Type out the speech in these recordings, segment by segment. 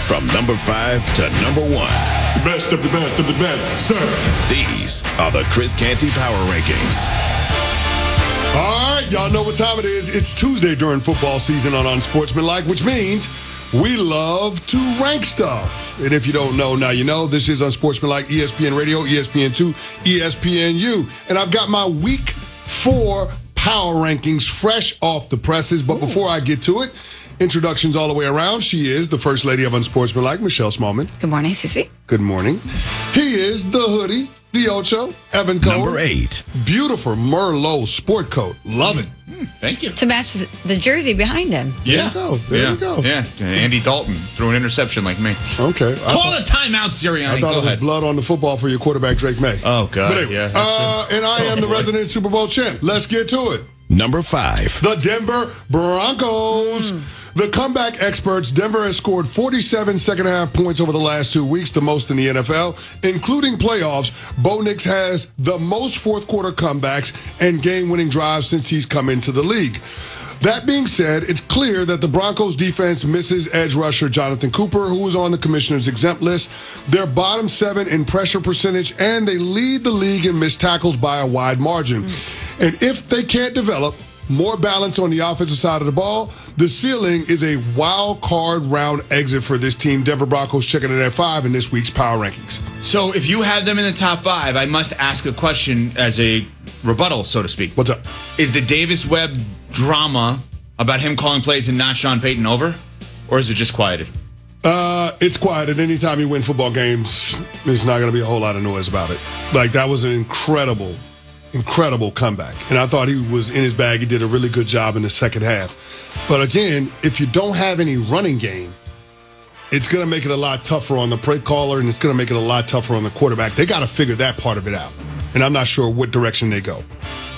From number 5 to number 1. The best of the best of the best, sir. These are the Chris Canty Power Rankings. All right, y'all know what time it is. It's Tuesday during football season on Unsportsmanlike, which means we love to rank stuff. And if you don't know, now you know. This is Unsportsmanlike, ESPN Radio, ESPN2, ESPNU. And I've got my week 4 power rankings fresh off the presses. But before I get to it, introductions all the way around. She is the First Lady of Unsportsmanlike, Michelle Smallman. Good morning, Cece. Good morning. He is the Hoodie, the Ocho, Evan Cohen. Number 8. Beautiful Merlot sport coat. Love it. Thank you. To match the jersey behind him. Yeah. There you go. Yeah. Andy Dalton threw an interception like me. Okay. Call a timeout, Sirianni. I thought Go it was ahead. blood on the football for your quarterback, Drake May. Oh, God. But anyway, and I am the resident Super Bowl champ. Let's get to it. Number 5. The Denver Broncos. The comeback experts, Denver has scored 47 second-half points over the last 2 weeks, the most in the NFL, including playoffs. Bo Nix has the most fourth-quarter comebacks and game-winning drives since he's come into the league. That being said, it's clear that the Broncos defense misses edge rusher Jonathan Cooper, who is on the commissioner's exempt list. They're bottom 7 in pressure percentage, and they lead the league in missed tackles by a wide margin. And if they can't develop more balance on the offensive side of the ball, the ceiling is a wild card round exit for this team. Denver Broncos checking in at 5 in this week's power rankings. So if you have them in the top 5, I must ask a question as a rebuttal, so to speak. What's up? Is the Davis Webb drama about him calling plays and not Sean Payton over? Or is it just quieted? It's quiet. And anytime you win football games, there's not going to be a whole lot of noise about it. Like, that was an incredible comeback. And I thought he was in his bag. He did a really good job in the second half. But again, if you don't have any running game, it's going to make it a lot tougher on the play caller, and it's going to make it a lot tougher on the quarterback. They got to figure that part of it out. And I'm not sure what direction they go.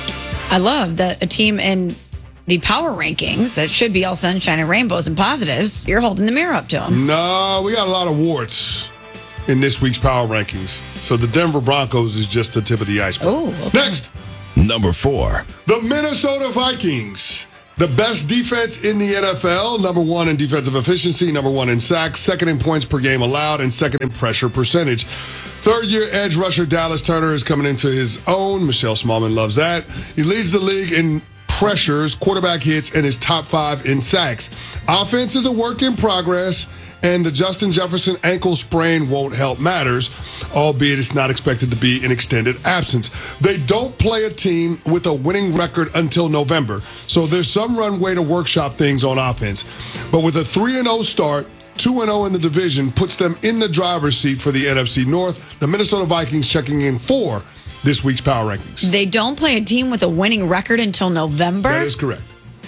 I love that a team in the power rankings that should be all sunshine and rainbows and positives, you're holding the mirror up to them. No, we got a lot of warts in this week's power rankings. So the Denver Broncos is just the tip of the iceberg. Oh, okay. Next. Number 4. The Minnesota Vikings, the best defense in the NFL, number 1 in defensive efficiency, number 1 in sacks, second in points per game allowed, and second in pressure percentage. Third-year edge rusher Dallas Turner is coming into his own. Michelle Smallman loves that. He leads the league in pressures, quarterback hits, and is top 5 in sacks. Offense is a work in progress, and the Justin Jefferson ankle sprain won't help matters, albeit it's not expected to be an extended absence. They don't play a team with a winning record until November, so there's some runway to workshop things on offense. But with a 3-0 start, 2-0 in the division puts them in the driver's seat for the NFC North. The Minnesota Vikings checking in for this week's power rankings. They don't play a team with a winning record until November? That is correct.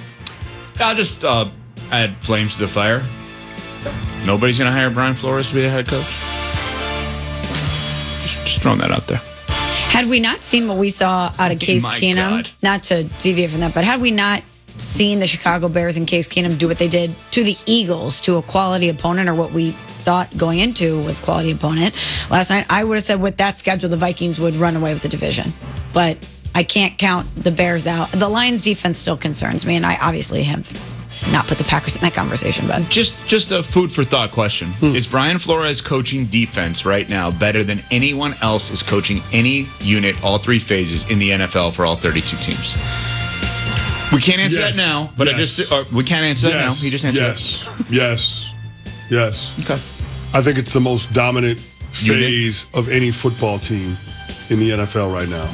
I'll just add flames to the fire. Nobody's going to hire Brian Flores to be the head coach. Just throwing that out there. Had we not seen what we saw out of Case My Keenum, God. not to deviate from that, but had we not seen the Chicago Bears and Case Keenum do what they did to the Eagles, to a quality opponent, or what we thought going into was quality opponent last night, I would have said with that schedule, the Vikings would run away with the division. But I can't count the Bears out. The Lions defense still concerns me, and I obviously have not put the Packers in that conversation. But Just a food for thought question. Is Brian Flores coaching defense right now better than anyone else is coaching any unit, all 3 phases in the NFL for all 32 teams? We can't answer that now, but we can't answer that now. He just answered Yes. Okay. I think it's the most dominant phase of any football team in the NFL right now.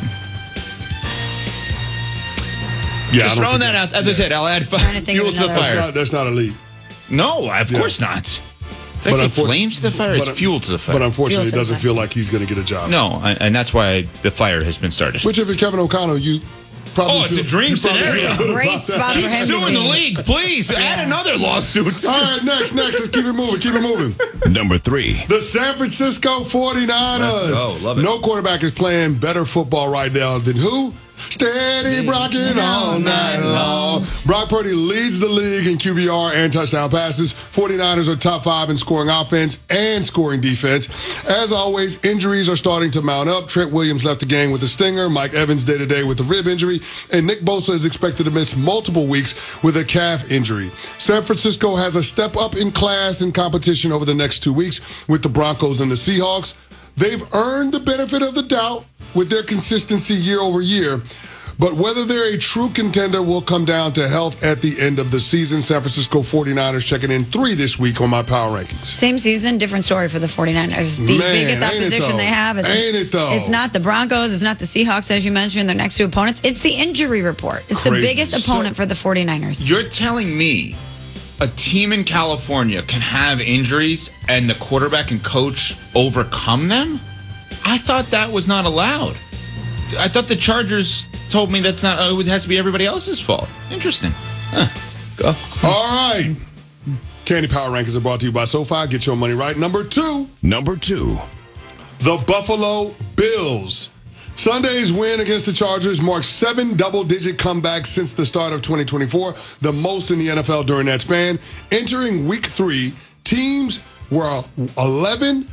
Yeah, Just throwing that out. As I said, I'll add Trying to think fuel of to the another- fire. That's not elite. No, of course not. Did I say flames to the fire? It's fuel to the fire. But unfortunately, it Fuel to the doesn't fire. feel like he's going to get a job. No, and that's why the fire has been started. Which, if you're Kevin O'Connell, you probably Oh, it's a dream you probably scenario. feel It's a good great about that. spot for Keep him to suing the be. league, please. Add another lawsuit. All right, next. Let's keep it moving. Number 3. The San Francisco 49ers. Let's go. Love it. No quarterback is playing better football right now than who? Steady Brocking all night long. Brock Purdy leads the league in QBR and touchdown passes. 49ers are top 5 in scoring offense and scoring defense. As always, injuries are starting to mount up. Trent Williams left the game with a stinger. Mike Evans day-to-day with a rib injury. And Nick Bosa is expected to miss multiple weeks with a calf injury. San Francisco has a step up in class and competition over the next 2 weeks with the Broncos and the Seahawks. They've earned the benefit of the doubt with their consistency year over year. But whether they're a true contender will come down to health at the end of the season. San Francisco 49ers checking in 3 this week on my power rankings. Same season, different story for the 49ers. The biggest opposition they have. Ain't it though? It's not the Broncos. It's not the Seahawks, as you mentioned, their next 2 opponents. It's the injury report. It's the biggest opponent for the 49ers. You're telling me a team in California can have injuries and the quarterback and coach overcome them? I thought that was not allowed. I thought the Chargers told me that's not. It has to be everybody else's fault. Interesting. Go. All right. Candy Power Rankings are brought to you by SoFi. Get your money right. Number 2. Number 2. The Buffalo Bills. Sunday's win against the Chargers marks 7 double-digit comebacks since the start of 2024, the most in the NFL during that span. Entering Week 3, teams were 11,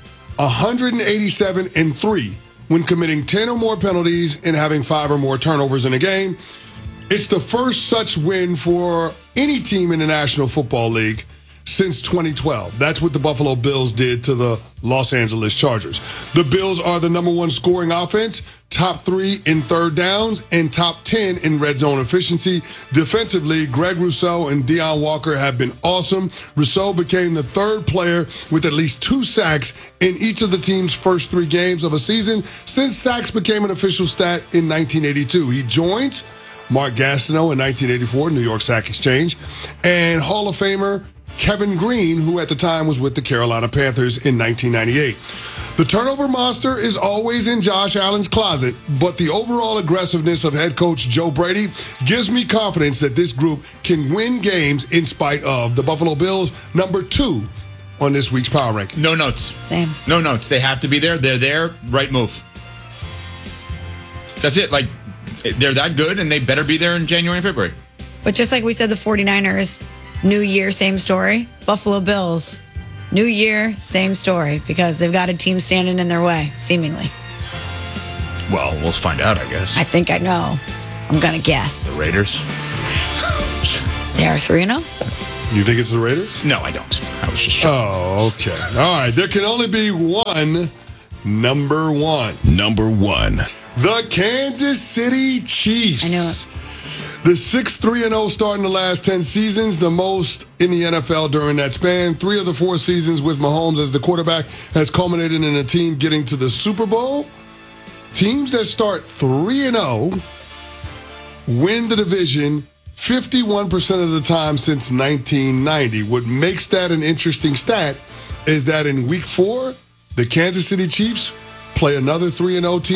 187, and 3 when committing 10 or more penalties and having 5 or more turnovers in a game. It's the first such win for any team in the National Football League since 2012. That's what the Buffalo Bills did to the Los Angeles Chargers. The Bills are the number 1 scoring offense, top 3 in third downs, and top 10 in red zone efficiency. Defensively, Greg Rousseau and Deion Walker have been awesome. Rousseau became the 3rd player with at least 2 sacks in each of the team's first 3 games of a season since sacks became an official stat in 1982. He joined Mark Gastineau in 1984, New York Sack Exchange, and Hall of Famer Kevin Green, who at the time was with the Carolina Panthers in 1998. The turnover monster is always in Josh Allen's closet, but the overall aggressiveness of head coach Joe Brady gives me confidence that this group can win games in spite of. The Buffalo Bills, number 2 on this week's Power Ranking. No notes. Same. No notes. They have to be there. They're there. Right move. That's it. Like, they're that good, and they better be there in January and February. But just like we said, the 49ers, new year, same story. Buffalo Bills, new year, same story, because they've got a team standing in their way, seemingly. Well, we'll find out, I guess. I think I know. I'm going to guess. The Raiders? They are 3-0? You think it's the Raiders? No, I don't. I was just joking. Oh, okay. All right. There can only be one number 1. Number 1. The Kansas City Chiefs. I knew it. The 6-3-0 start in the last 10 seasons, the most in the NFL during that span. 3 of the 4 seasons with Mahomes as the quarterback has culminated in a team getting to the Super Bowl. Teams that start 3-0 win the division 51% of the time since 1990. What makes that an interesting stat is that in Week 4, the Kansas City Chiefs play another 3-0 team.